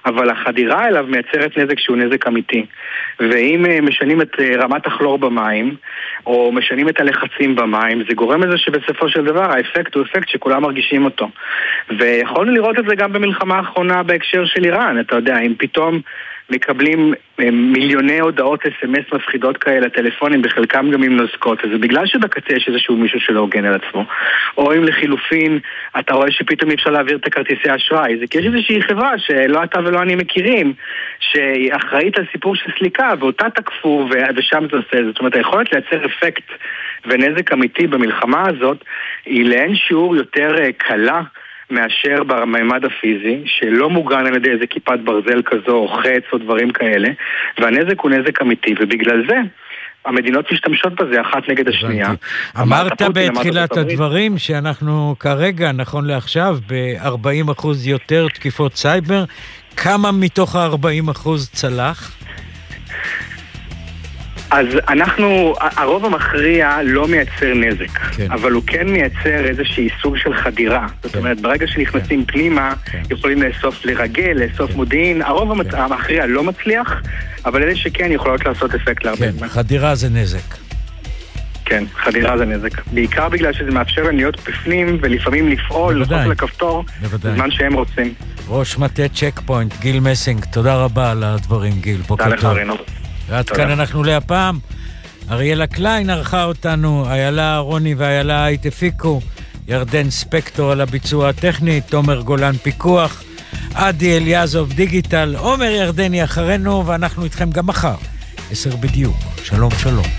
אבל החדירה אליו מייצרת נזק שהוא נזק אמיתי. ואם משנים את רמת הכלור במים, או משנים את הלחצים במים, זה גורם לזה שבסופו של דבר האפקט הוא אפקט שכולם מרגישים אותו. ויכולנו לראות את זה גם במלחמה האחרונה בהקשר של איראן. אתה יודע, אם פתאום מקבלים מיליוני הודעות SMS מפחידות כאלה, טלפונים, בחלקם גם עם נוזקות, אז זה בגלל שבקצה יש איזשהו מישהו שלא הוגן על עצמו. או אם לחילופין, אתה רואה שפתאום אי אפשר להעביר את הכרטיסי אשראי. זה כי יש איזושהי חברה שלא אתה ולא אני מכירים, שהיא אחראית על סיפור של סליקה, ואותה תקפו, ושם זה עושה. זאת אומרת, היכולת לייצר אפקט ונזק אמיתי במלחמה הזאת, היא לאין שיעור יותר קלה, מאשר בממד הפיזי, שלא מוגן על ידי איזה כיפת ברזל כזו, או חץ, או דברים כאלה, והנזק הוא נזק אמיתי, ובגלל זה, המדינות משתמשות בזה אחת נגד השנייה. אמרת בתחילת הדברים, שאנחנו כרגע, נכון לעכשיו, ב-40% יותר תקיפות סייבר, כמה מתוך ה-40% צלח? אז הרוב המכריע לא מייצר נזק, אבל הוא כן מייצר איזושהי סוג של חדירה. זאת אומרת, ברגע שנכנסים פנימה, יכולים לאסוף לרגל, לאסוף מודיעין. הרוב המכריע לא מצליח, אבל אלה שכן יכולות לעשות אפקט להרבה זמן. חדירה זה נזק. כן, חדירה זה נזק. בעיקר בגלל שזה מאפשר להם להיות בפנים, ולפעמים לפעול, ללחוץ לכפתור, בזמן שהם רוצים. ראש מטה צ'ק פוינט, גיל מסינג, תודה רבה על הדברים, גיל. תודה לך, רינו. ועד כאן אנחנו להפעם. אריאלה קליין ערכה אותנו, איילה רוני ואיילה היית הפיקו, ירדן ספקטור על הביצוע הטכני, תומר גולן פיקוח, עדי אליעזוב דיגיטל, עומר ירדני אחרינו, ואנחנו איתכם גם מחר, 10 בדיוק. שלום שלום.